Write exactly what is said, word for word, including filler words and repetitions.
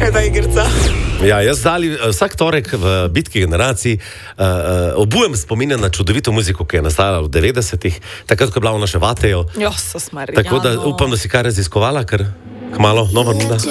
kaj ta igrica. Ja, jaz zdali vsak torek v bitki generacij uh, uh, obujem spominja na čudovito muziko, ki je nastala v devetdesetih, takrat, ko je bila v naše vatejo. Jo, so smari. Tako da upam, da si kaj raziskovala, ker kmalo nova nuda.